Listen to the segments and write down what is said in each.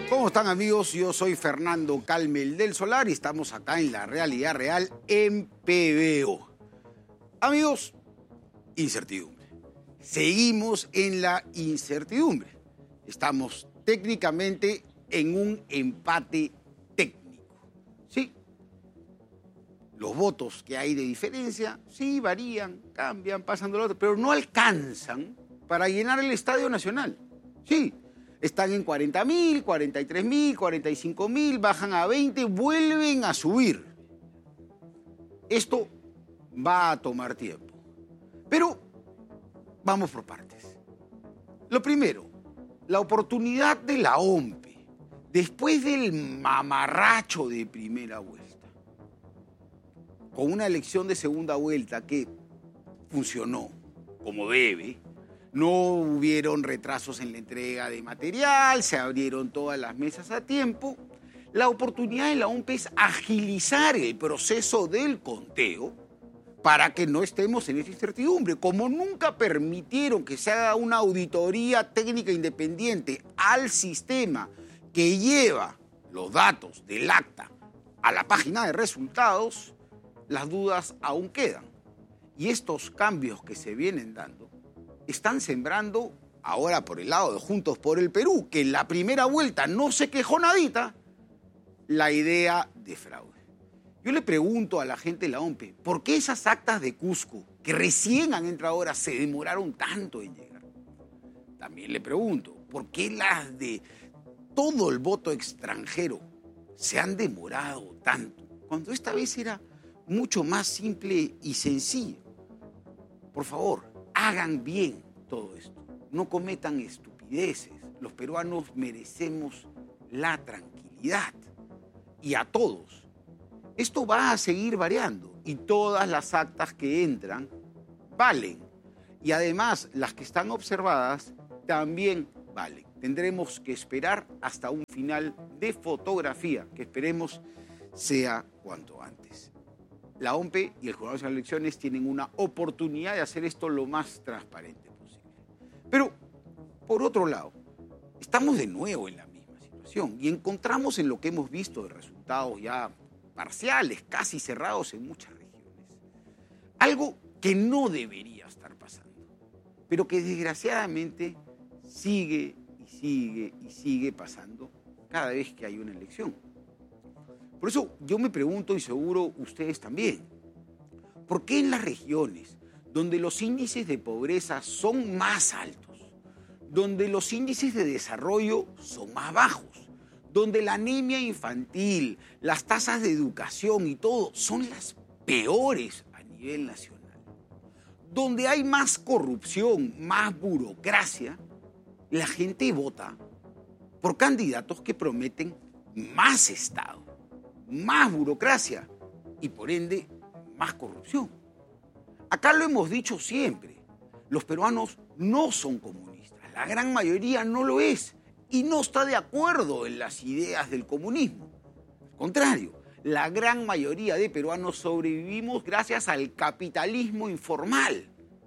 ¿Cómo están, amigos? Yo soy Fernando Calmel del Solar y estamos acá en La Realidad Real en PBO. Amigos, incertidumbre. Seguimos en la incertidumbre. Estamos técnicamente en un empate técnico. Sí, los votos que hay de diferencia, sí, varían, cambian, pasan de lo otro, pero no alcanzan para llenar el Estadio Nacional. Sí. Están en 40.000, 43.000, 45.000, bajan a 20, vuelven a subir. Esto va a tomar tiempo. Pero vamos por partes. Lo primero, la oportunidad de la OMPE, después del mamarracho de primera vuelta, con una elección de segunda vuelta que funcionó como debe. No hubieron retrasos en la entrega de material, se abrieron todas las mesas a tiempo. La oportunidad de la OMPE es agilizar el proceso del conteo para que no estemos en esa incertidumbre. Como nunca permitieron que se haga una auditoría técnica independiente al sistema que lleva los datos del acta a la página de resultados, las dudas aún quedan. Y estos cambios que se vienen dando están sembrando, ahora por el lado de Juntos por el Perú, que en la primera vuelta no se quejó nadita, la idea de fraude. Yo le pregunto a la gente de la OMPE, ¿por qué esas actas de Cusco, que recién han entrado ahora, se demoraron tanto en llegar? También le pregunto, ¿por qué las de todo el voto extranjero se han demorado tanto, cuando esta vez era mucho más simple y sencillo? Por favor, hagan bien todo esto, no cometan estupideces. Los peruanos merecemos la tranquilidad y a todos. Esto va a seguir variando y todas las actas que entran valen. Y además, las que están observadas también valen. Tendremos que esperar hasta un final de fotografía, que esperemos sea cuanto antes. La OMPE y el Jurado Nacional de Elecciones tienen una oportunidad de hacer esto lo más transparente posible. Pero, por otro lado, estamos de nuevo en la misma situación y encontramos en lo que hemos visto de resultados ya parciales, casi cerrados en muchas regiones, algo que no debería estar pasando, pero que desgraciadamente sigue y sigue y sigue pasando cada vez que hay una elección. Por eso yo me pregunto, y seguro ustedes también, ¿por qué en las regiones donde los índices de pobreza son más altos, donde los índices de desarrollo son más bajos, donde la anemia infantil, las tasas de educación y todo son las peores a nivel nacional, donde hay más corrupción, más burocracia, la gente vota por candidatos que prometen más Estado, más burocracia y, por ende, más corrupción? Acá lo hemos dicho siempre, los peruanos no son comunistas, la gran mayoría no lo es y no está de acuerdo en las ideas del comunismo. Al contrario, la gran mayoría de peruanos sobrevivimos gracias al capitalismo informal,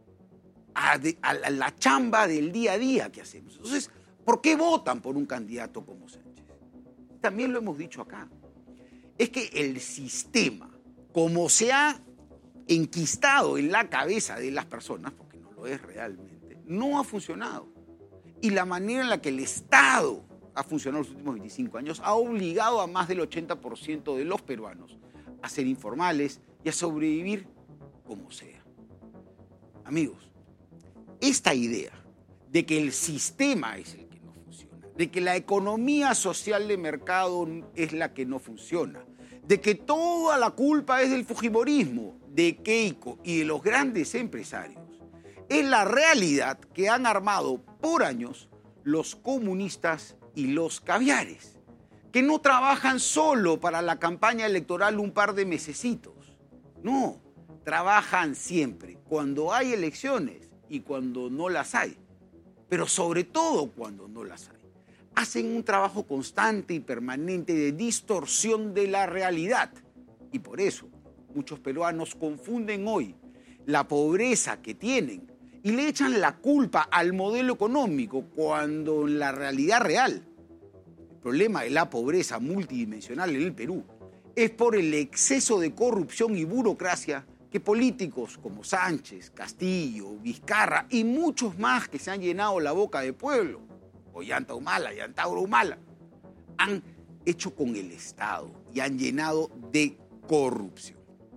a la chamba del día a día que hacemos. Entonces, ¿por qué votan por un candidato como Sánchez? También lo hemos dicho acá. Es que el sistema, como se ha enquistado en la cabeza de las personas, porque no lo es realmente, no ha funcionado. Y la manera en la que el Estado ha funcionado en los últimos 25 años ha obligado a más del 80% de los peruanos a ser informales y a sobrevivir como sea. Amigos, esta idea de que el sistema es el que no funciona, de que la economía social de mercado es la que no funciona, de que toda la culpa es del fujimorismo, de Keiko y de los grandes empresarios, es la realidad que han armado por años los comunistas y los caviares, que no trabajan solo para la campaña electoral un par de mesecitos. No, trabajan siempre, cuando hay elecciones y cuando no las hay, pero sobre todo cuando no las hay. Hacen un trabajo constante y permanente de distorsión de la realidad. Y por eso muchos peruanos confunden hoy la pobreza que tienen y le echan la culpa al modelo económico, cuando en la realidad real problema de la pobreza multidimensional en el Perú es por el exceso de corrupción y burocracia que políticos como Sánchez, Castillo, Vizcarra y muchos más que se han llenado la boca de pueblo, Ollanta Humala, Yantauro Humala, han hecho con el Estado y han llenado de corrupción.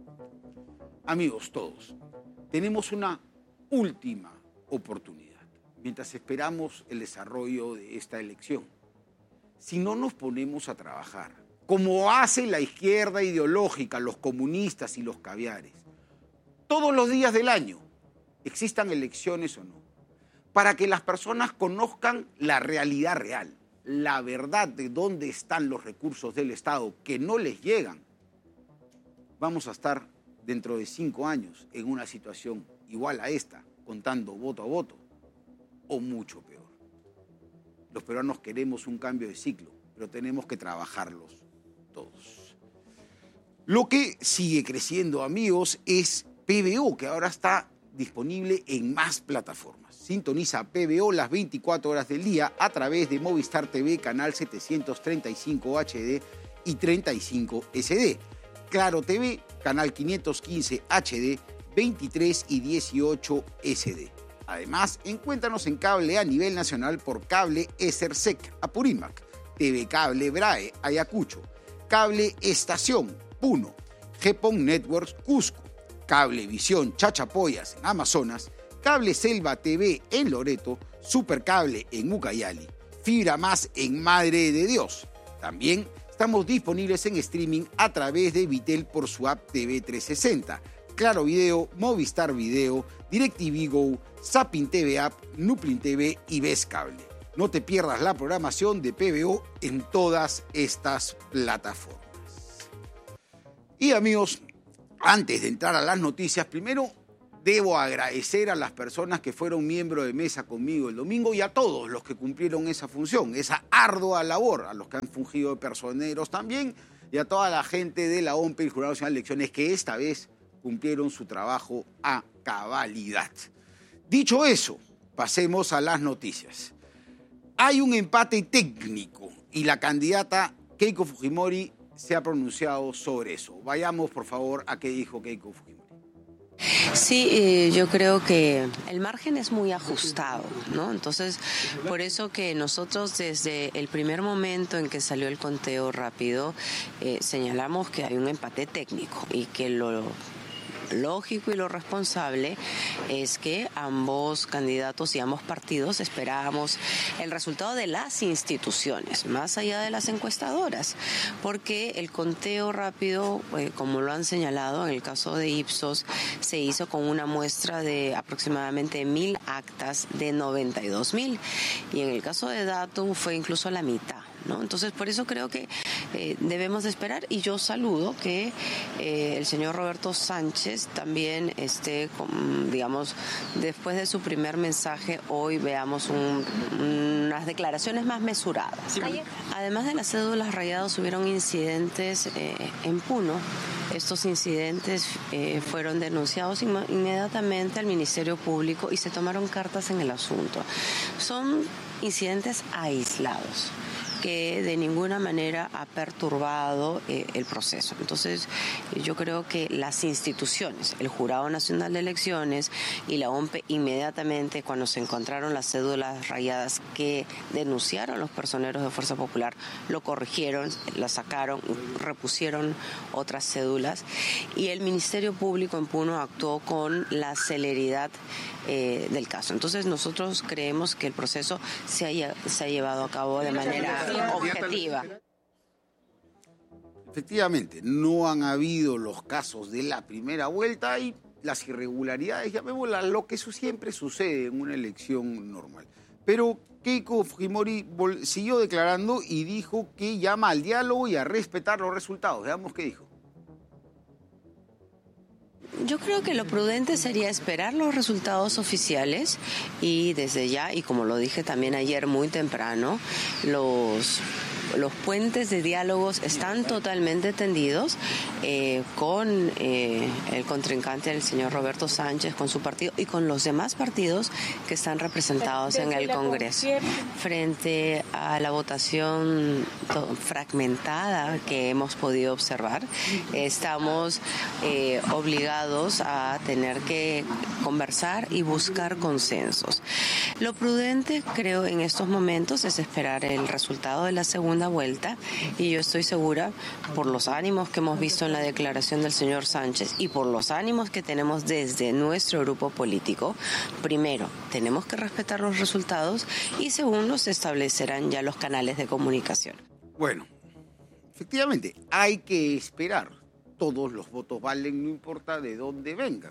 Amigos todos, tenemos una última oportunidad mientras esperamos el desarrollo de esta elección. Si no nos ponemos a trabajar, como hace la izquierda ideológica, los comunistas y los caviares, todos los días del año, existan elecciones o no, para que las personas conozcan la realidad real, la verdad de dónde están los recursos del Estado que no les llegan, vamos a estar dentro de 5 años en una situación igual a esta, contando voto a voto, o mucho peor. Los peruanos queremos un cambio de ciclo, pero tenemos que trabajarlos todos. Lo que sigue creciendo, amigos, es PBO, que ahora está disponible en más plataformas. Sintoniza PBO las 24 horas del día a través de Movistar TV, canal 735 HD y 35 SD. Claro TV, canal 515 HD, 23 y 18 SD. Además, encuéntranos en cable a nivel nacional por Cable Esersec, Apurímac, TV Cable Brae, Ayacucho, Cable Estación, Puno, GPON Networks, Cusco, Cablevisión Chachapoyas en Amazonas, Cable Selva TV en Loreto, Supercable en Ucayali, Fibra Más en Madre de Dios. También estamos disponibles en streaming a través de Vitel por su app TV 360, Claro Video, Movistar Video, DirecTV Go, Zapping TV App, Nuplin TV y Ves Cable. No te pierdas la programación de PBO en todas estas plataformas. Y amigos, antes de entrar a las noticias, primero debo agradecer a las personas que fueron miembros de mesa conmigo el domingo y a todos los que cumplieron esa función, esa ardua labor, a los que han fungido de personeros también y a toda la gente de la OMPE y el Jurado Nacional de Elecciones que esta vez cumplieron su trabajo a cabalidad. Dicho eso, pasemos a las noticias. Hay un empate técnico y la candidata Keiko Fujimori se ha pronunciado sobre eso. Vayamos, por favor, a qué dijo Keiko Fujimori. Sí, yo creo que el margen es muy ajustado, ¿no? Entonces, por eso que nosotros desde el primer momento en que salió el conteo rápido, señalamos que hay un empate técnico y que lo lógico y lo responsable es que ambos candidatos y ambos partidos esperábamos el resultado de las instituciones, más allá de las encuestadoras, porque el conteo rápido, como lo han señalado en el caso de Ipsos, se hizo con una muestra de aproximadamente 1.000 actas de 92.000 y en el caso de Datum fue incluso la mitad, ¿no? Entonces, por eso creo que debemos esperar y yo saludo que el señor Roberto Sánchez también esté, digamos, después de su primer mensaje, hoy veamos unas declaraciones más mesuradas. Sí. Además de las cédulas rayadas, hubieron incidentes en Puno. Estos incidentes fueron denunciados inmediatamente al Ministerio Público y se tomaron cartas en el asunto. Son incidentes aislados que de ninguna manera ha perturbado el proceso. Entonces, yo creo que las instituciones, el Jurado Nacional de Elecciones y la OMPE, inmediatamente cuando se encontraron las cédulas rayadas que denunciaron los personeros de Fuerza Popular, lo corrigieron, las sacaron, repusieron otras cédulas y el Ministerio Público en Puno actuó con la celeridad del caso. Entonces, nosotros creemos que el proceso se ha llevado a cabo de manera objetiva. Efectivamente, no han habido los casos de la primera vuelta y las irregularidades, llamémoslas, lo que siempre sucede en una elección normal. Pero Keiko Fujimori siguió declarando y dijo que llama al diálogo y a respetar los resultados. Veamos qué dijo. Yo creo que lo prudente sería esperar los resultados oficiales y desde ya, y como lo dije también ayer muy temprano, los puentes de diálogos están totalmente tendidos con el contrincante del señor Roberto Sánchez, con su partido y con los demás partidos que están representados en el Congreso. Frente a la votación fragmentada que hemos podido observar, estamos obligados a tener que conversar y buscar consensos. Lo prudente, creo, en estos momentos es esperar el resultado de la segunda vuelta, y yo estoy segura, por los ánimos que hemos visto en la declaración del señor Sánchez y por los ánimos que tenemos desde nuestro grupo político, primero, tenemos que respetar los resultados y segundo, se establecerán ya los canales de comunicación. Bueno, efectivamente, hay que esperar. Todos los votos valen, no importa de dónde vengan.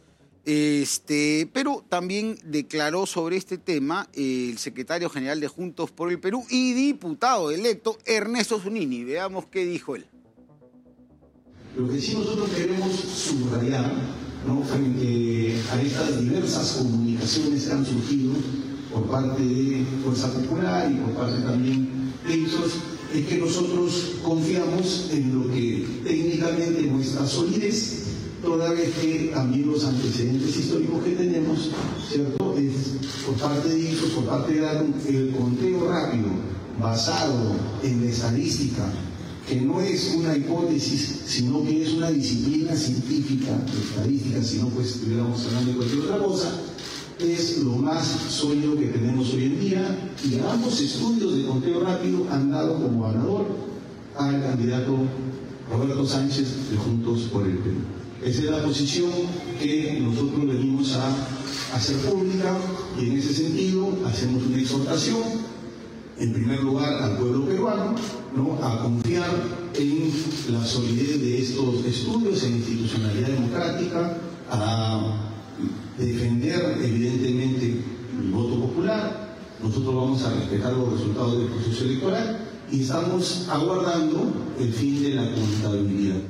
Pero también declaró sobre este tema el secretario general de Juntos por el Perú y diputado electo Ernesto Zunini. Veamos qué dijo él. Lo que sí nosotros queremos subrayar, ¿no?, frente a estas diversas comunicaciones que han surgido por parte de Fuerza Popular y por parte también de ellos, es que nosotros confiamos en lo que técnicamente muestra solidez, toda vez que también los antecedentes históricos que tenemos, ¿cierto?, es por parte de ellos, por parte de el conteo rápido, basado en la estadística, que no es una hipótesis, sino que es una disciplina científica de estadística, si no pues estuviéramos hablando de cualquier otra cosa, es lo más sólido que tenemos hoy en día, y ambos estudios de conteo rápido han dado como ganador al candidato Roberto Sánchez de Juntos por el Perú. Esa es la posición que nosotros venimos a hacer pública, y en ese sentido hacemos una exhortación, en primer lugar al pueblo peruano, ¿no?, a confiar en la solidez de estos estudios, en institucionalidad democrática, a defender evidentemente el voto popular. Nosotros vamos a respetar los resultados del proceso electoral y estamos aguardando el fin de la contabilidad.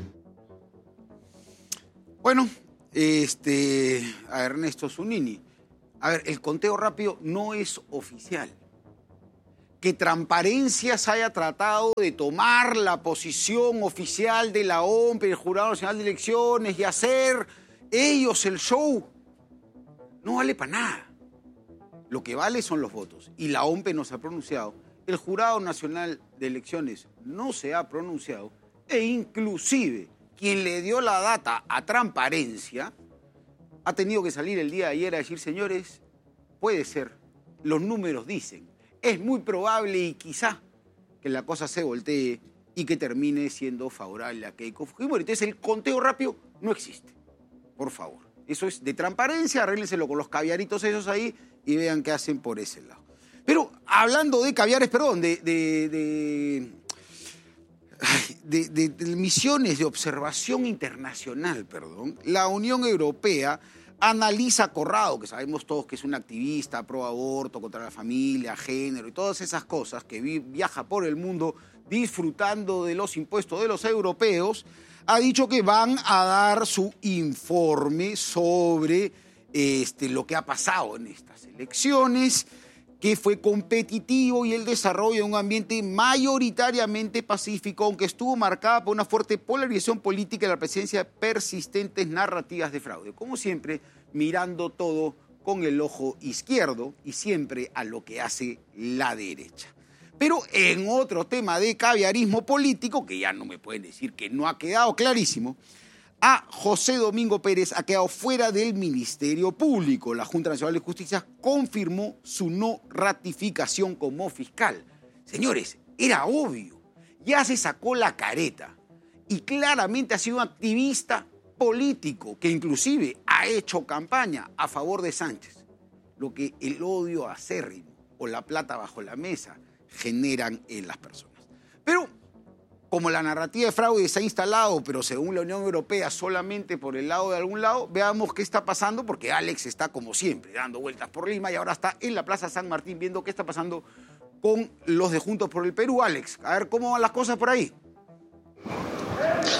Bueno, a Ernesto Zunini. A ver, el conteo rápido no es oficial. Que Transparencias haya tratado de tomar la posición oficial de la OMP, el Jurado Nacional de Elecciones, y hacer ellos el show, no vale para nada. Lo que vale son los votos. Y la OMP no se ha pronunciado, el Jurado Nacional de Elecciones no se ha pronunciado, e inclusive quien le dio la data a Transparencia ha tenido que salir el día de ayer a decir: señores, puede ser, los números dicen, es muy probable y quizá que la cosa se voltee y que termine siendo favorable a Keiko Fujimori. Entonces el conteo rápido no existe, por favor. Eso es de Transparencia, arréglenselo con los caviaritos esos ahí y vean qué hacen por ese lado. Pero hablando de caviares, perdón, de misiones de observación internacional, la Unión Europea analiza a Corrado, que sabemos todos que es un activista pro aborto, contra la familia, género y todas esas cosas, que viaja por el mundo disfrutando de los impuestos de los europeos, ha dicho que van a dar su informe sobre lo que ha pasado en estas elecciones, que fue competitivo y el desarrollo de un ambiente mayoritariamente pacífico, aunque estuvo marcada por una fuerte polarización política y la presencia de persistentes narrativas de fraude. Como siempre, mirando todo con el ojo izquierdo y siempre a lo que hace la derecha. Pero en otro tema de caviarismo político, que ya no me pueden decir que no ha quedado clarísimo, a José Domingo Pérez ha quedado fuera del Ministerio Público. La Junta Nacional de Justicia confirmó su no ratificación como fiscal. Señores, era obvio, ya se sacó la careta y claramente ha sido un activista político que inclusive ha hecho campaña a favor de Sánchez. Lo que el odio acérrimo o la plata bajo la mesa generan en las personas. Pero como la narrativa de fraude se ha instalado, pero según la Unión Europea solamente por el lado de algún lado, veamos qué está pasando, porque Alex está como siempre dando vueltas por Lima y ahora está en la Plaza San Martín viendo qué está pasando con los de Juntos por el Perú. Alex, a ver cómo van las cosas por ahí.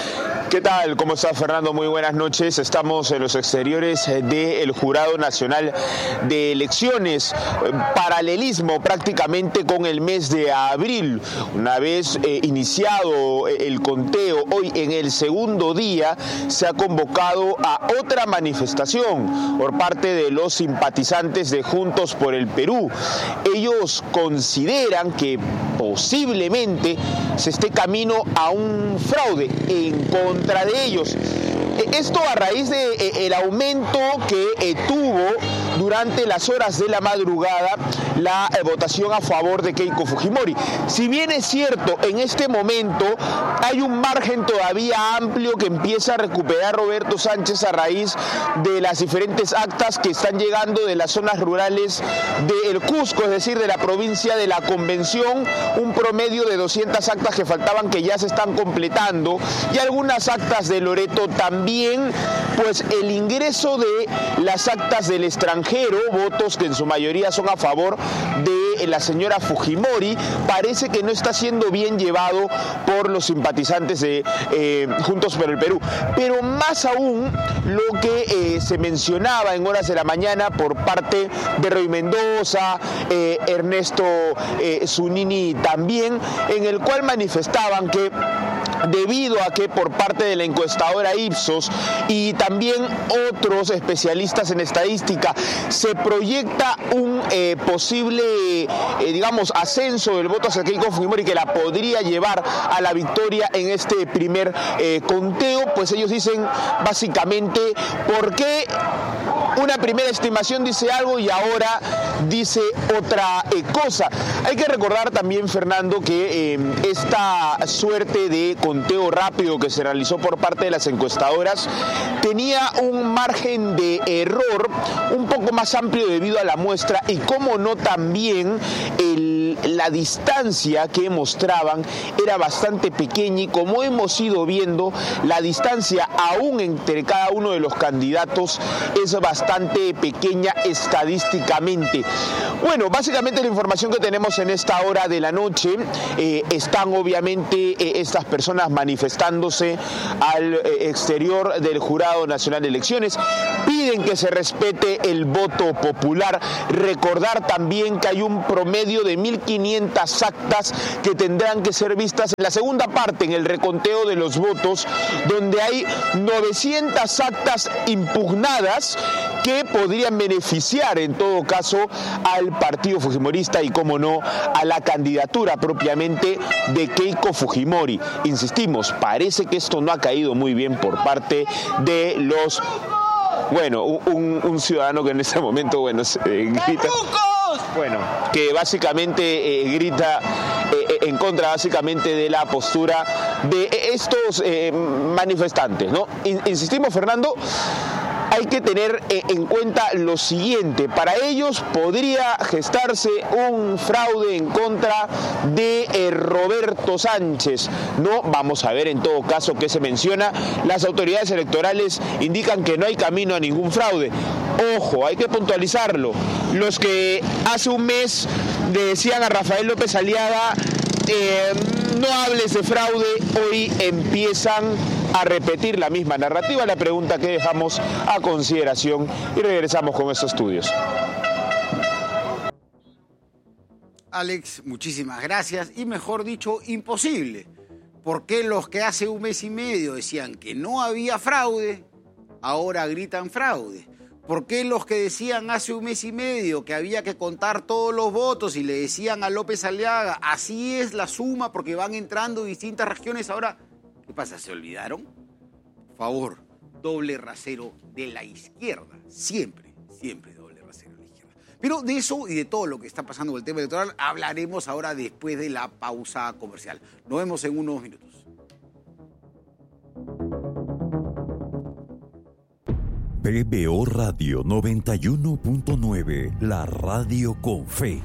¿Qué tal? ¿Cómo está, Fernando? Muy buenas noches. Estamos en los exteriores del Jurado Nacional de Elecciones. Paralelismo prácticamente con el mes de abril. Una vez iniciado el conteo, hoy en el segundo día se ha convocado a otra manifestación por parte de los simpatizantes de Juntos por el Perú. Ellos consideran que posiblemente se esté camino a un fraude en contra de ellos. Esto a raíz del aumento que tuvo durante las horas de la madrugada la votación a favor de Keiko Fujimori. Si bien es cierto, en este momento hay un margen todavía amplio que empieza a recuperar Roberto Sánchez a raíz de las diferentes actas que están llegando de las zonas rurales del Cusco, es decir, de la provincia de la Convención, un promedio de 200 actas que faltaban que ya se están completando, y algunas actas de Loreto también, pues el ingreso de las actas del extranjero, votos que en su mayoría son a favor de la señora Fujimori, parece que no está siendo bien llevado por los simpatizantes de Juntos por el Perú. Pero más aún, lo que se mencionaba en horas de la mañana por parte de Roy Mendoza, Ernesto Zunini también, en el cual manifestaban que debido a que por parte de la encuestadora Ipsos y también otros especialistas en estadística se proyecta un posible, ascenso del voto hacia Keiko Fujimori que la podría llevar a la victoria en este primer conteo, pues ellos dicen básicamente por qué una primera estimación dice algo y ahora dice otra cosa. Hay que recordar también, Fernando, que esta suerte de conteo rápido que se realizó por parte de las encuestadoras tenía un margen de error un poco más amplio debido a la muestra y, como no, también la distancia que mostraban era bastante pequeña, y como hemos ido viendo, la distancia aún entre cada uno de los candidatos es bastante pequeña estadísticamente. Bueno, básicamente la información que tenemos en esta hora de la noche, están obviamente estas personas manifestándose al exterior del Jurado Nacional de Elecciones, piden que se respete el voto popular. Recordar también que hay un promedio de 1.500 actas que tendrán que ser vistas en la segunda parte, en el reconteo de los votos, donde hay 900 actas impugnadas que podrían beneficiar en todo caso al partido fujimorista y, como no, a la candidatura propiamente de Keiko Fujimori. Insistimos, parece que esto no ha caído muy bien por parte de los... Bueno, un ciudadano que en este momento, grita... que básicamente grita en contra básicamente de la postura de estos manifestantes, ¿no? Insistimos, Fernando, hay que tener en cuenta lo siguiente: para ellos podría gestarse un fraude en contra de Roberto Sánchez. No, vamos a ver en todo caso qué se menciona. Las autoridades electorales indican que no hay camino a ningún fraude. Ojo, hay que puntualizarlo. Los que hace un mes le decían a Rafael López Aliaga no hables de fraude, hoy empiezan a repetir la misma narrativa. La pregunta que dejamos a consideración y regresamos con estos estudios. Alex, muchísimas gracias. Y mejor dicho, imposible. ¿Por qué los que hace un mes y medio decían que no había fraude, ahora gritan fraude? ¿Por qué los que decían hace un mes y medio que había que contar todos los votos y le decían a López Aliaga, así es la suma porque van entrando distintas regiones, ahora, ¿qué pasa? ¿Se olvidaron? Por favor, doble rasero de la izquierda. Siempre, siempre doble rasero de la izquierda. Pero de eso y de todo lo que está pasando con el tema electoral hablaremos ahora después de la pausa comercial. Nos vemos en unos minutos. PBO Radio 91.9, la radio con fe.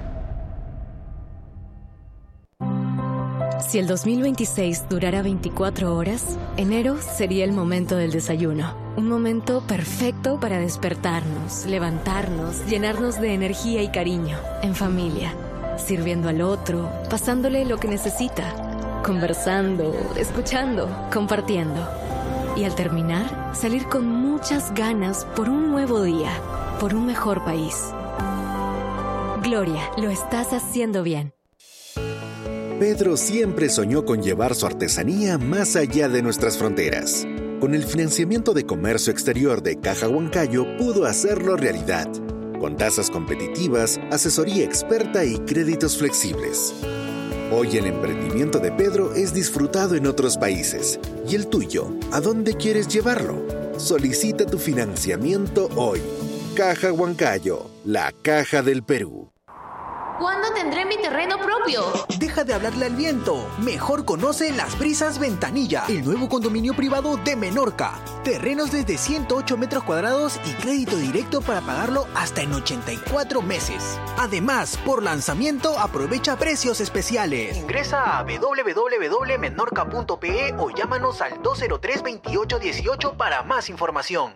Si el 2026 durara 24 horas, enero sería el momento del desayuno. Un momento perfecto para despertarnos, levantarnos, llenarnos de energía y cariño, en familia, sirviendo al otro, pasándole lo que necesita. conversando, escuchando, compartiendo. Y al terminar, salir con muchas ganas por un nuevo día, por un mejor país. Gloria, lo estás haciendo bien. Pedro siempre soñó con llevar su artesanía más allá de nuestras fronteras. Con el financiamiento de comercio exterior de Caja Huancayo pudo hacerlo realidad, con tasas competitivas, asesoría experta y créditos flexibles. Hoy el emprendimiento de Pedro es disfrutado en otros países. ¿Y el tuyo? ¿A dónde quieres llevarlo? Solicita tu financiamiento hoy. Caja Huancayo, la caja del Perú. ¿Cuándo tendré mi terreno propio? Deja de hablarle al viento. Mejor conoce Las Brisas Ventanilla, el nuevo condominio privado de Menorca. Terrenos desde 108 metros cuadrados y crédito directo para pagarlo hasta en 84 meses. Además, por lanzamiento aprovecha precios especiales. Ingresa a www.menorca.pe o llámanos al 203-2818 para más información.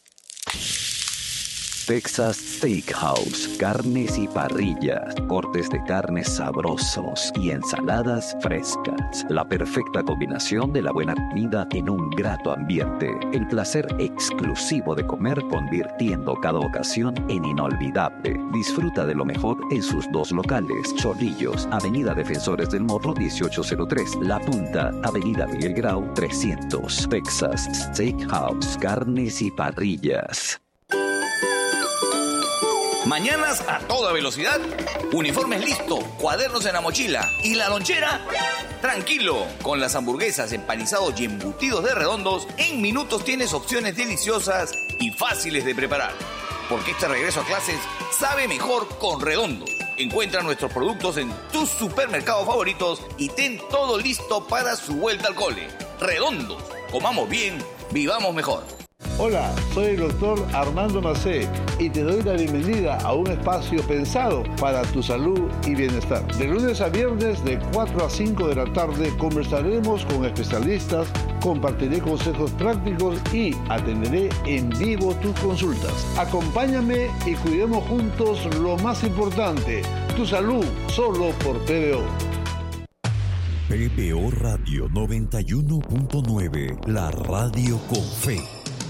Texas Steakhouse, carnes y parrillas, cortes de carnes sabrosos y ensaladas frescas. La perfecta combinación de la buena comida en un grato ambiente. El placer exclusivo de comer convirtiendo cada ocasión en inolvidable. Disfruta de lo mejor en sus dos locales. Chorrillos, Avenida Defensores del Morro 1803. La Punta, Avenida Miguel Grau 300. Texas Steakhouse, carnes y parrillas. Mañanas a toda velocidad, uniformes listo, cuadernos en la mochila y la lonchera. Tranquilo, con las hamburguesas, empanizados y embutidos de Redondos, en minutos tienes opciones deliciosas y fáciles de preparar. Porque este regreso a clases sabe mejor con Redondos. Encuentra nuestros productos en tus supermercados favoritos y ten todo listo para su vuelta al cole. Redondos, comamos bien, vivamos mejor. Hola, soy el doctor Armando Macé y te doy la bienvenida a un espacio pensado para tu salud y bienestar. De lunes a viernes de 4 a 5 de la tarde conversaremos con especialistas, compartiré consejos prácticos y atenderé en vivo tus consultas. Acompáñame y cuidemos juntos lo más importante, tu salud, solo por PBO. PBO Radio 91.9, la radio con fe.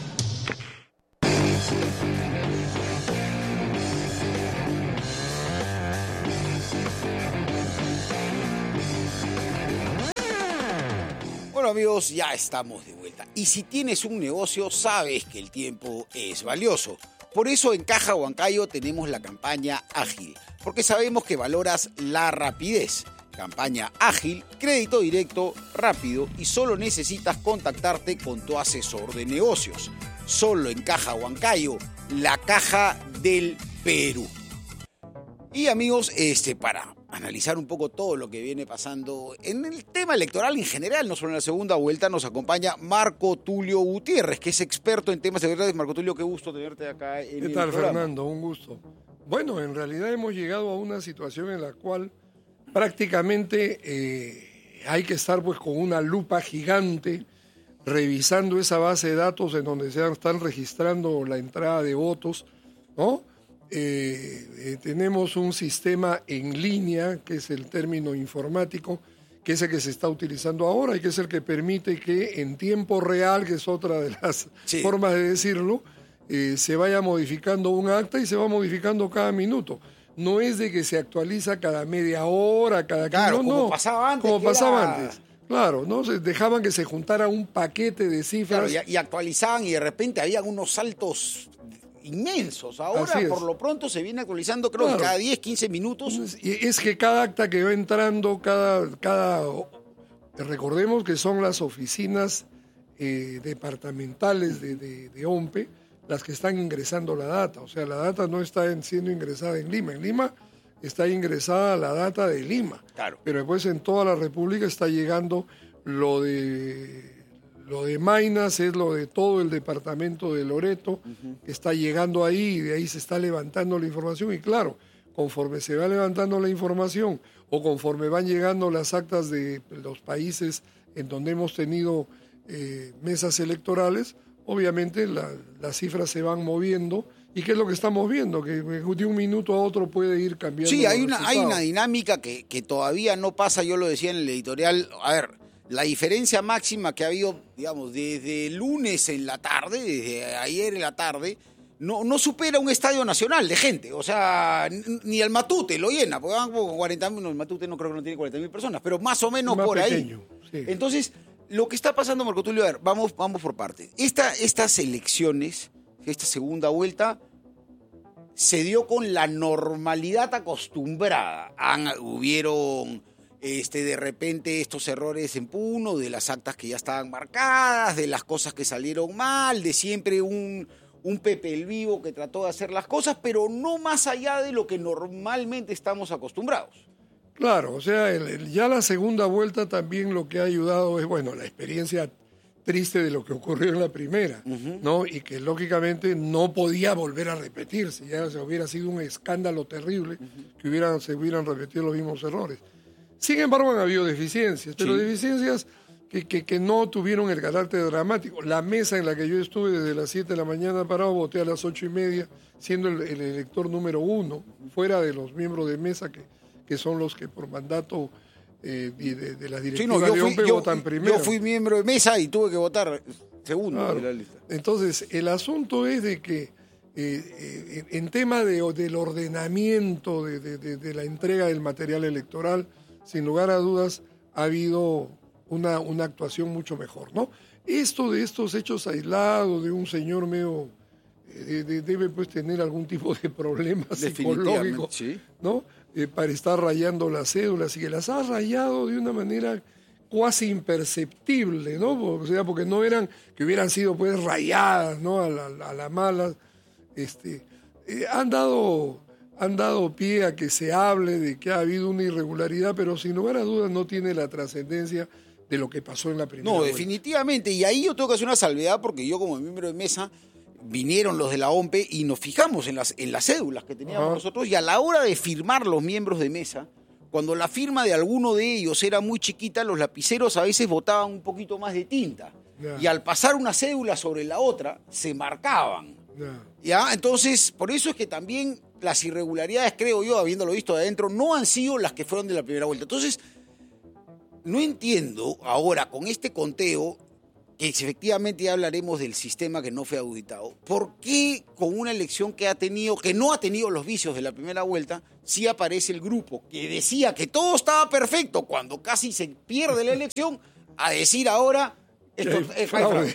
Bueno amigos, ya estamos de vuelta. Y si tienes un negocio, sabes que el tiempo es valioso. Por eso en Caja Huancayo tenemos la campaña Ágil, porque sabemos que valoras la rapidez. Campaña Ágil, crédito directo, rápido y solo necesitas contactarte con tu asesor de negocios. Solo en Caja Huancayo, la caja del Perú. Y amigos, para analizar un poco todo lo que viene pasando en el tema electoral en general, no solo en la segunda vuelta, nos acompaña Marco Tulio Gutiérrez, que es experto en temas electorales. Marco Tulio, qué gusto tenerte acá en el programa. ¿Qué tal, Fernando? Un gusto. Bueno, en realidad hemos llegado a una situación en la cual prácticamente hay que estar pues con una lupa gigante revisando esa base de datos en donde se están registrando la entrada de votos, ¿no? Tenemos un sistema en línea, que es el término informático, que es el que se está utilizando ahora y que es el que permite que en tiempo real, que es otra de las formas de decirlo, se vaya modificando un acta y se va modificando cada minuto. No es de que se actualiza cada media hora, cada como pasaba antes. Como pasaba antes. Claro, ¿no? Dejaban que se juntara un paquete de cifras. Claro, y actualizaban y de repente había unos saltos inmensos. Ahora, por lo pronto, se viene actualizando, creo que cada 10, 15 minutos. Es que cada acta que va entrando, recordemos que son las oficinas departamentales de OMPE las que están ingresando la data. O sea, la data no está siendo ingresada en Lima. En Lima está ingresada la data de Lima. Claro. Pero después en toda la República está llegando lo de Maynas, es lo de todo el departamento de Loreto, que está llegando ahí y de ahí se está levantando la información. Y claro, conforme se va levantando la información o conforme van llegando las actas de los países en donde hemos tenido mesas electorales, obviamente las cifras se van moviendo ¿Y qué es lo que estamos viendo? Que de un minuto a otro puede ir cambiando. Sí, hay una dinámica que todavía no pasa, yo lo decía en el editorial. A ver, la diferencia máxima que ha habido, digamos, desde el lunes en la tarde, desde ayer en la tarde, no supera un estadio nacional de gente. O sea, ni el Matute lo llena, porque van como 40.000, no, el Matute no creo que no tiene 40.000 personas, pero más o menos más por pequeño, ahí. Sí. Entonces, lo que está pasando, Marco Tulio, a ver, vamos por partes. Estas elecciones, esta segunda vuelta, se dio con la normalidad acostumbrada. Hubieron de repente estos errores en Puno, de las actas que ya estaban marcadas, de las cosas que salieron mal, de siempre un Pepe el Vivo que trató de hacer las cosas, pero no más allá de lo que normalmente estamos acostumbrados. Claro, o sea, ya la segunda vuelta también lo que ha ayudado es, bueno, la experiencia triste de lo que ocurrió en la primera, ¿no? Y que lógicamente no podía volver a repetirse, ya se hubiera sido un escándalo terrible que se hubieran repetido los mismos errores. Sin embargo, han habido deficiencias, pero deficiencias que no tuvieron el carácter dramático. La mesa en la que yo estuve desde las 7 de la mañana parado, voté a las 8:30, siendo el elector número 1, fuera de los miembros de mesa que son los que por mandato de las directivas de OMPE votan primero. Yo fui miembro de mesa y tuve que votar segundo de la lista. Entonces, el asunto es de que en tema del ordenamiento de la entrega del material electoral, sin lugar a dudas, ha habido una actuación mucho mejor, ¿no? Esto de estos hechos aislados de un señor medio debe pues tener algún tipo de problema psicológico, ¿no? Para estar rayando las cédulas y que las ha rayado de una manera cuasi imperceptible, ¿no? O sea, porque no eran que hubieran sido pues rayadas, ¿no? A la mala. Han dado pie a que se hable de que ha habido una irregularidad, pero sin lugar a dudas no tiene la trascendencia de lo que pasó en la primera vuelta. Definitivamente. Y ahí yo tengo que hacer una salvedad porque yo como miembro de mesa vinieron los de la OMPE y nos fijamos en las cédulas que teníamos nosotros, y a la hora de firmar los miembros de mesa, cuando la firma de alguno de ellos era muy chiquita, los lapiceros a veces botaban un poquito más de tinta. Y al pasar una cédula sobre la otra, se marcaban. ¿Ya? Entonces, por eso es que también las irregularidades, creo yo, habiéndolo visto de adentro, no han sido las que fueron de la primera vuelta. Entonces, no entiendo ahora con este conteo, que efectivamente ya hablaremos del sistema que no fue auditado, ¿por qué con una elección que no ha tenido los vicios de la primera vuelta, sí aparece el grupo que decía que todo estaba perfecto cuando casi se pierde la elección, a decir ahora esto es fraude?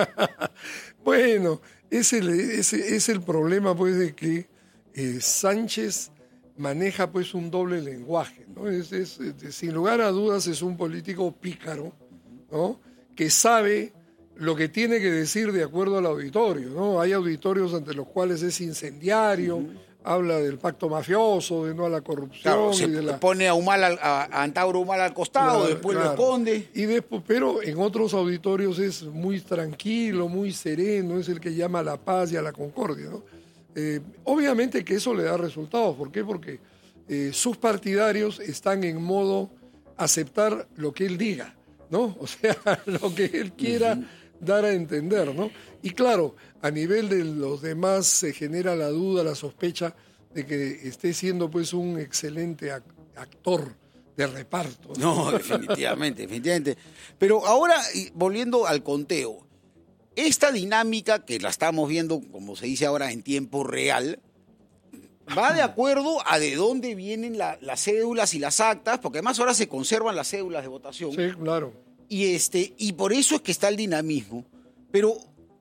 Bueno, es el problema pues de que Sánchez maneja pues un doble lenguaje, ¿no? Sin lugar a dudas es un político pícaro, ¿no? Que sabe lo que tiene que decir de acuerdo al auditorio, ¿no? Hay auditorios ante los cuales es incendiario, habla del pacto mafioso, de no a la corrupción. Claro, pone a Antauro Humala al costado, después lo esconde. Y después, pero en otros auditorios es muy tranquilo, muy sereno, es el que llama a la paz y a la concordia, ¿no? Obviamente que eso le da resultados. ¿Por qué? Porque sus partidarios están en modo aceptar lo que él diga, ¿no? O sea, lo que él quiera dar a entender, ¿no? Y claro, a nivel de los demás se genera la duda, la sospecha de que esté siendo pues un excelente actor de reparto, ¿no? No, definitivamente. Pero ahora, volviendo al conteo, esta dinámica que la estamos viendo, como se dice ahora, en tiempo real, va de acuerdo a de dónde vienen las cédulas y las actas, porque además ahora se conservan las cédulas de votación. Sí, claro. Y por eso es que está el dinamismo. Pero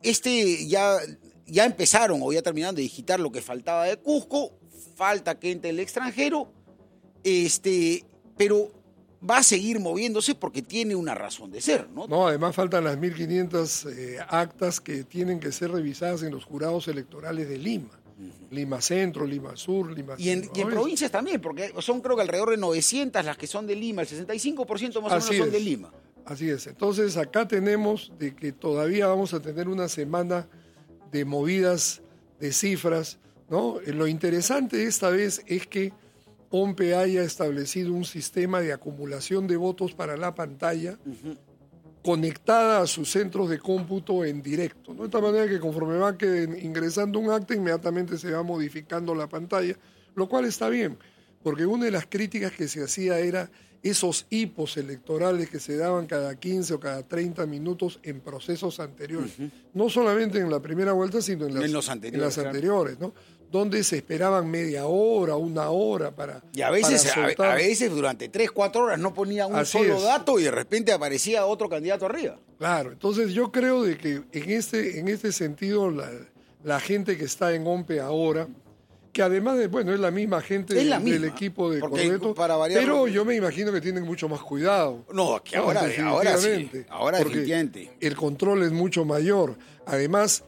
ya empezaron o ya terminaron de digitar lo que faltaba de Cusco, falta que entre el extranjero, pero va a seguir moviéndose porque tiene una razón de ser, ¿no? No, además faltan las 1.500 actas que tienen que ser revisadas en los jurados electorales de Lima. Lima Centro, Lima Sur, Lima y en provincias también, porque son creo que alrededor de 900 las que son de Lima, el 65% más o menos son de Lima. Así es. Entonces acá tenemos de que todavía vamos a tener una semana de movidas de cifras, ¿no? Lo interesante esta vez es que OMPE haya establecido un sistema de acumulación de votos para la pantalla conectada a sus centros de cómputo en directo, ¿no? De esta manera que conforme va ingresando un acta, inmediatamente se va modificando la pantalla, lo cual está bien, porque una de las críticas que se hacía era esos hipos electorales que se daban cada 15 o cada 30 minutos en procesos anteriores, no solamente en la primera vuelta, sino en las anteriores, ¿no? Donde se esperaban media hora, una hora para Y a veces, para a veces durante 3, 4 horas no ponía un solo dato y de repente aparecía otro candidato arriba. Claro, entonces yo creo de que en este sentido la gente que está en OMPE ahora, que además de, bueno, es la misma gente del equipo de Correto, pero yo me imagino que tienen mucho más cuidado. No, que ahora sí, ahora definitivamente. El control es mucho mayor. Además,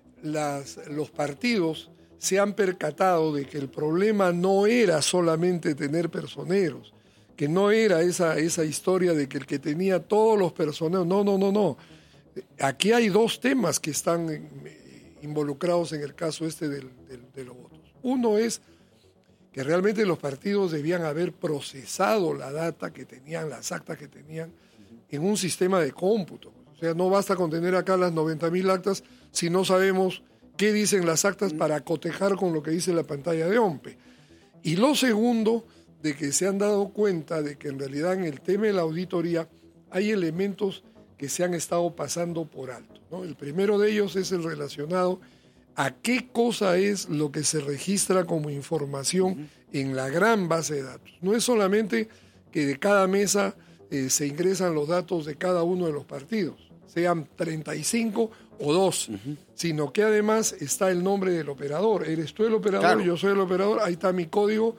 los partidos se han percatado de que el problema no era solamente tener personeros, que no era esa historia de que el que tenía todos los personeros, no. Aquí hay dos temas que están involucrados en el caso de los votos. Uno es que realmente los partidos debían haber procesado la data que tenían, las actas que tenían, en un sistema de cómputo. O sea, no basta con tener acá las 90.000 actas si no sabemos qué dicen las actas para cotejar con lo que dice la pantalla de OMPE. Y lo segundo, de que se han dado cuenta de que en realidad en el tema de la auditoría hay elementos que se han estado pasando por alto, ¿no? El primero de ellos es el relacionado a qué cosa es lo que se registra como información en la gran base de datos. No es solamente que de cada mesa se ingresan los datos de cada uno de los partidos, sean 35 o 2, sino que además está el nombre del operador. Eres tú el operador, claro. Yo soy el operador, ahí está mi código,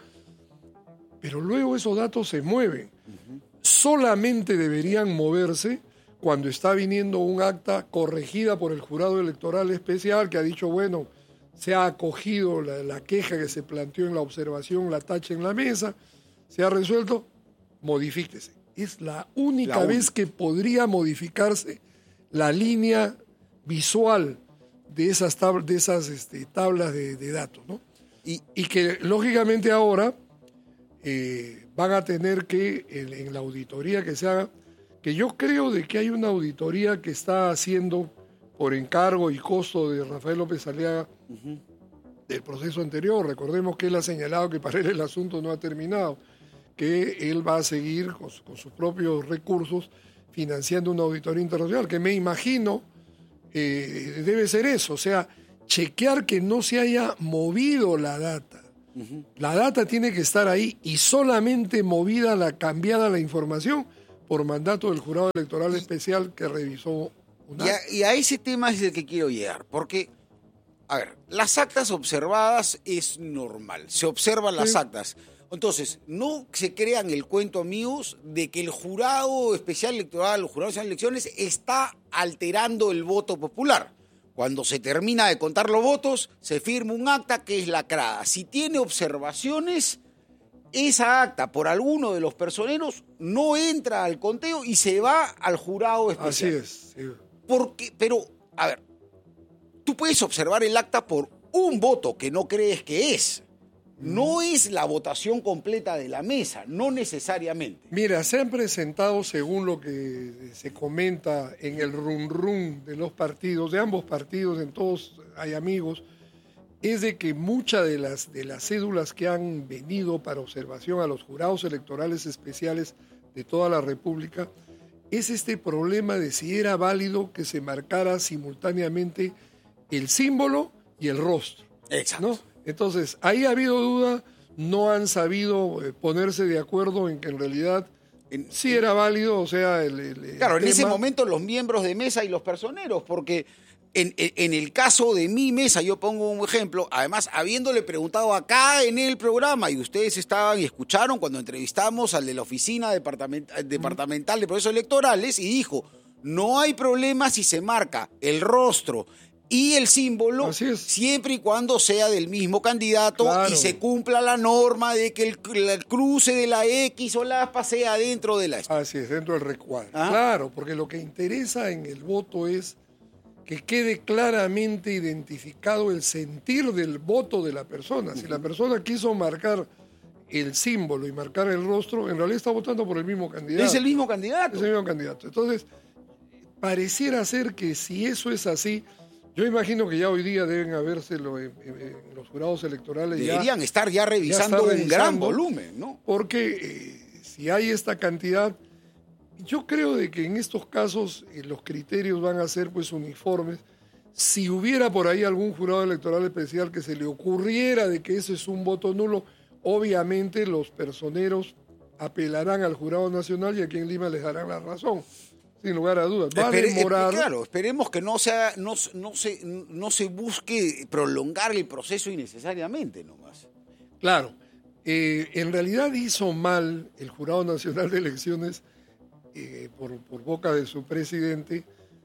pero luego esos datos se mueven. Solamente deberían moverse cuando está viniendo un acta corregida por el jurado electoral especial que ha dicho, bueno, se ha acogido la queja que se planteó en la observación, la tacha en la mesa, se ha resuelto, modifíquese. Es la única vez que podría modificarse la línea visual de esas tablas de datos, ¿no? Y que lógicamente ahora van a tener que, en la auditoría que se haga, que yo creo de que hay una auditoría que está haciendo por encargo y costo de Rafael López Aliaga del proceso anterior. Recordemos que él ha señalado que para él el asunto no ha terminado, que él va a seguir con sus propios recursos financiando una auditoría internacional, que me imagino debe ser eso, o sea, chequear que no se haya movido la data. La data tiene que estar ahí y solamente cambiada la información por mandato del jurado electoral especial que revisó un acta. Y a ese tema es el que quiero llegar, porque, a ver, las actas observadas es normal, se observan las actas. Entonces, no se crean el cuento, amigos, de que el jurado especial electoral, el jurado nacional de elecciones, está alterando el voto popular. Cuando se termina de contar los votos, se firma un acta que es lacrada. Si tiene observaciones, esa acta por alguno de los personeros no entra al conteo y se va al jurado especial. Así es. Sí. Pero, a ver, tú puedes observar el acta por un voto que no crees que es. No es la votación completa de la mesa, no necesariamente. Mira, se han presentado, según lo que se comenta en el run de los partidos, de ambos partidos, en todos hay amigos, es de que muchas de las cédulas que han venido para observación a los jurados electorales especiales de toda la República es este problema de si era válido que se marcara simultáneamente el símbolo y el rostro. Exacto. ¿No? Entonces, ahí ha habido duda, no han sabido ponerse de acuerdo en que en realidad sí era válido, o sea... Claro, en ese momento los miembros de mesa y los personeros, porque en el caso de mi mesa, yo pongo un ejemplo, además, habiéndole preguntado acá en el programa, y ustedes estaban y escucharon cuando entrevistamos al de la Oficina Departamental de Procesos Electorales, y dijo, no hay problema si se marca el rostro y el símbolo, siempre y cuando sea del mismo candidato, claro, y se cumpla la norma de que el cruce de la X o la ASPA sea dentro de la ASPA. Así es, dentro del recuadro. Claro, porque lo que interesa en el voto es que quede claramente identificado el sentir del voto de la persona. Si la persona quiso marcar el símbolo y marcar el rostro, en realidad está votando por el mismo candidato. Es el mismo candidato. Es el mismo candidato. Entonces, pareciera ser que si eso es así, yo imagino que ya hoy día deben habérselo en los jurados electorales. Deberían estar ya revisando un gran volumen, ¿no? Porque si hay esta cantidad, yo creo de que en estos casos los criterios van a ser pues uniformes. Si hubiera por ahí algún jurado electoral especial que se le ocurriera de que eso es un voto nulo, obviamente los personeros apelarán al Jurado Nacional y aquí en Lima les darán la razón. Sin lugar a dudas. Va a demorar. Claro, esperemos que no se busque prolongar el proceso innecesariamente nomás. Claro. En realidad hizo mal el Jurado Nacional de Elecciones, por boca de su presidente,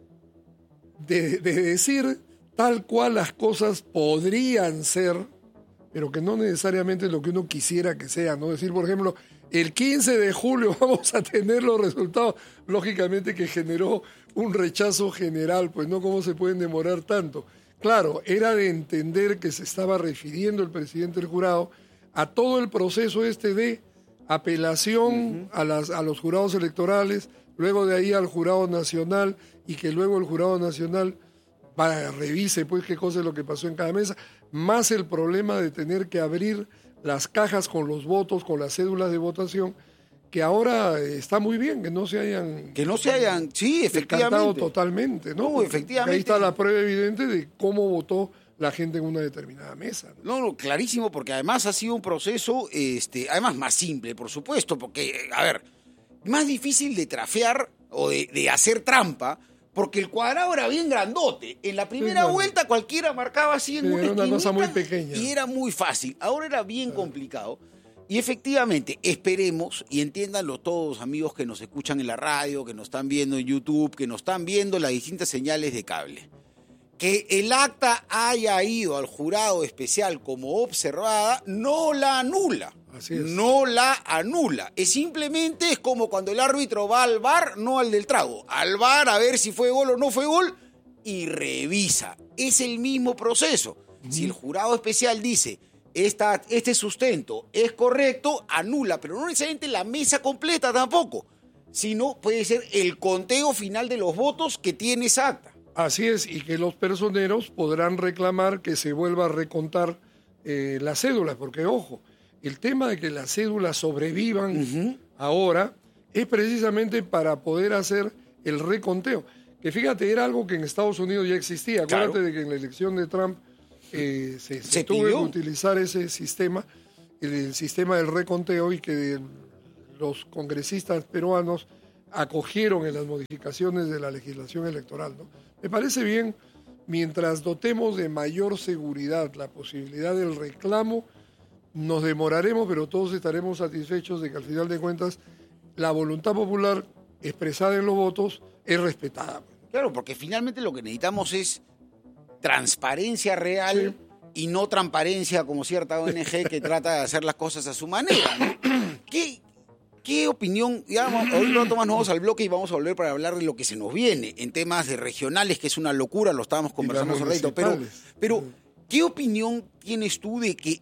de decir tal cual las cosas podrían ser, pero que no necesariamente lo que uno quisiera que sea, ¿no? Decir, por ejemplo, el 15 de julio vamos a tener los resultados, lógicamente que generó un rechazo general, pues no, ¿cómo se pueden demorar tanto? Claro, era de entender que se estaba refiriendo el presidente del jurado a todo el proceso de apelación a los jurados electorales, luego de ahí al Jurado Nacional, y que luego el Jurado Nacional revise pues qué cosa es lo que pasó en cada mesa, más el problema de tener que abrir las cajas con los votos, con las cédulas de votación, que ahora está muy bien, que no se hayan, sí, efectivamente, totalmente, ¿no? No, efectivamente. Ahí está la prueba evidente de cómo votó la gente en una determinada mesa. No, clarísimo, porque además ha sido un proceso, además más simple, por supuesto, porque, a ver, más difícil de trafear o de hacer trampa, porque el cuadrado era bien grandote. En la primera vuelta cualquiera marcaba así en una esquinita, cosa muy pequeña. Y era muy fácil. Ahora era bien complicado. Y efectivamente, esperemos, y entiéndanlo todos, amigos que nos escuchan en la radio, que nos están viendo en YouTube, que nos están viendo las distintas señales de cable, que el acta haya ido al jurado especial como observada no la anula. Así es. No la anula. Es como cuando el árbitro va al VAR, no al del trago. Al VAR a ver si fue gol o no fue gol y revisa. Es el mismo proceso. Si el jurado especial dice este sustento es correcto, anula, pero no necesariamente la mesa completa tampoco, sino puede ser el conteo final de los votos que tiene esa acta. Así es, y que los personeros podrán reclamar que se vuelva a recontar las cédulas, porque ojo, el tema de que las cédulas sobrevivan ahora es precisamente para poder hacer el reconteo. Que fíjate, era algo que en Estados Unidos ya existía. Claro. Acuérdate de que en la elección de Trump se tuvo que utilizar ese sistema, el sistema del reconteo, y que los congresistas peruanos acogieron en las modificaciones de la legislación electoral, ¿no? Me parece bien, mientras dotemos de mayor seguridad la posibilidad del reclamo, nos demoraremos, pero todos estaremos satisfechos de que al final de cuentas la voluntad popular expresada en los votos es respetada. Claro, porque finalmente lo que necesitamos es transparencia real y no transparencia como cierta ONG que trata de hacer las cosas a su manera, ¿no? ¿Qué opinión? Ya, hoy pronto más nos vamos al bloque y vamos a volver para hablar de lo que se nos viene en temas de regionales, que es una locura, lo estábamos conversando hace rato, pero ¿qué opinión tienes tú de que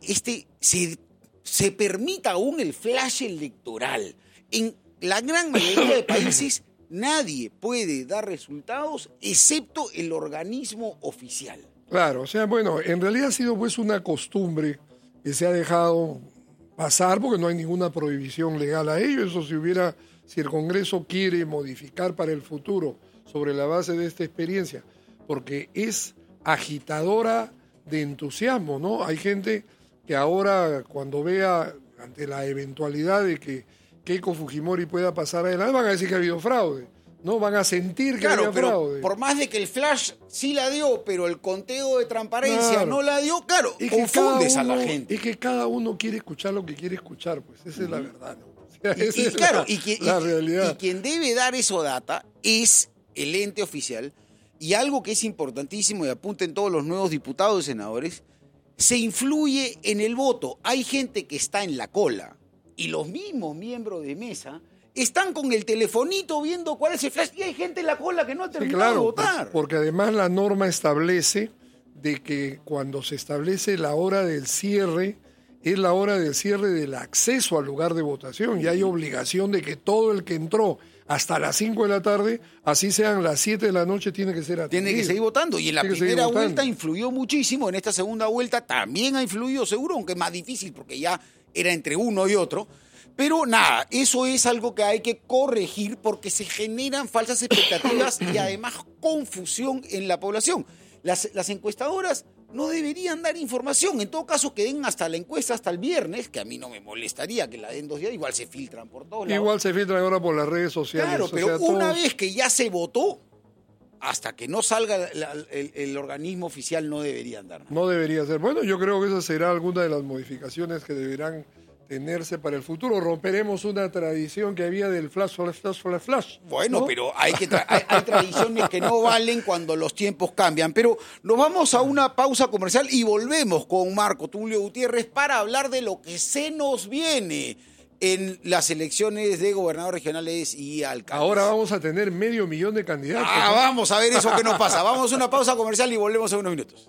se permita aún el flash electoral? En la gran mayoría de países nadie puede dar resultados excepto el organismo oficial. Claro, o sea, bueno, en realidad ha sido pues una costumbre que se ha dejado pasar porque no hay ninguna prohibición legal a ello. Eso si el Congreso quiere modificar para el futuro sobre la base de esta experiencia, porque es agitadora de entusiasmo, ¿no? Hay gente que ahora, cuando vea ante la eventualidad de que Keiko Fujimori pueda pasar adelante, van a decir que ha habido fraude, ¿no? Van a sentir que había fraude. Por más de que el flash sí la dio, pero el conteo de transparencia no la dio, claro, confundes a la gente. Es que cada uno quiere escuchar lo que quiere escuchar, pues esa es la verdad, ¿no? La realidad. Y quien debe dar eso data es el ente oficial. Y algo que es importantísimo, y apunten todos los nuevos diputados y senadores, se influye en el voto. Hay gente que está en la cola y los mismos miembros de mesa están con el telefonito viendo cuál es el flash, y hay gente en la cola que no ha terminado de votar. Porque además la norma establece de que cuando se establece la hora del cierre, es la hora del cierre del acceso al lugar de votación y hay obligación de que todo el que entró hasta las 5 de la tarde, así sean las 7 de la noche, tiene que ser atendido. Tiene que seguir votando. Y en la primera vuelta influyó muchísimo, en esta segunda vuelta también ha influido seguro, aunque es más difícil porque ya era entre uno y otro. Pero nada, eso es algo que hay que corregir porque se generan falsas expectativas y además confusión en la población. Las encuestadoras no deberían dar información. En todo caso, que den hasta la encuesta hasta el viernes, que a mí no me molestaría que la den 2 días, igual se filtran por todos lados. Igual se filtran ahora por las redes sociales. Claro, pero una vez que ya se votó, hasta que no salga el organismo oficial no deberían dar nada. No debería ser. Bueno, yo creo que esa será alguna de las modificaciones que deberán tenerse para el futuro. Romperemos una tradición que había del flash. Bueno, ¿no? pero hay tradiciones que no valen cuando los tiempos cambian. Pero nos vamos a una pausa comercial y volvemos con Marco Tulio Gutiérrez para hablar de lo que se nos viene en las elecciones de gobernadores regionales y alcaldes. Ahora vamos a tener 500,000 de candidatos. Vamos a ver eso que nos pasa. Vamos a una pausa comercial y volvemos en unos minutos.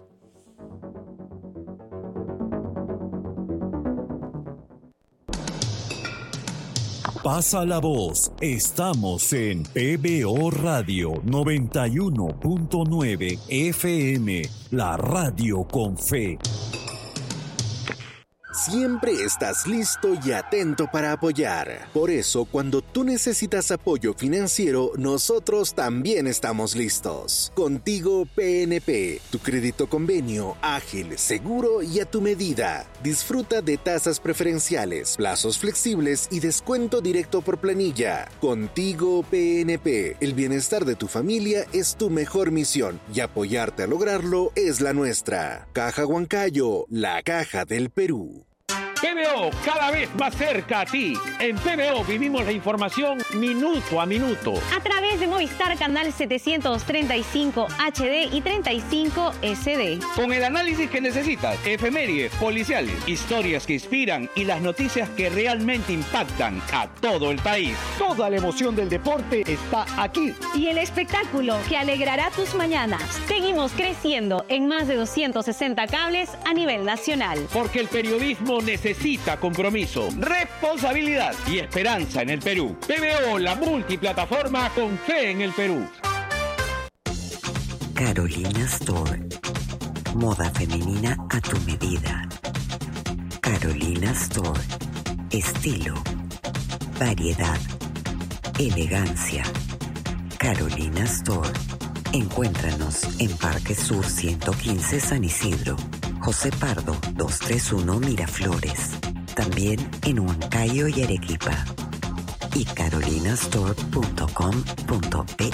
Pasa la voz. Estamos en PBO Radio 91.9 FM, la radio con fe. Siempre estás listo y atento para apoyar. Por eso, cuando tú necesitas apoyo financiero, nosotros también estamos listos. Contigo PNP, tu crédito convenio, ágil, seguro y a tu medida. Disfruta de tasas preferenciales, plazos flexibles y descuento directo por planilla. Contigo PNP, el bienestar de tu familia es tu mejor misión y apoyarte a lograrlo es la nuestra. Caja Huancayo, la caja del Perú. PBO, cada vez más cerca a ti. En PBO vivimos la información minuto a minuto. A través de Movistar Canal 735 HD y 35 SD. Con el análisis que necesitas, efemérides, policiales, historias que inspiran y las noticias que realmente impactan a todo el país. Toda la emoción del deporte está aquí. Y el espectáculo que alegrará tus mañanas. Seguimos creciendo en más de 260 cables a nivel nacional. Porque el periodismo necesita compromiso, responsabilidad y esperanza en el Perú. PBO, la multiplataforma con fe en el Perú. Carolina Store. Moda femenina a tu medida. Carolina Store. Estilo, variedad, elegancia. Carolina Store. Encuéntranos en Parque Sur 115 San Isidro, José Pardo 231 Miraflores, también en Huancayo y Arequipa, y carolinastore.com.pe.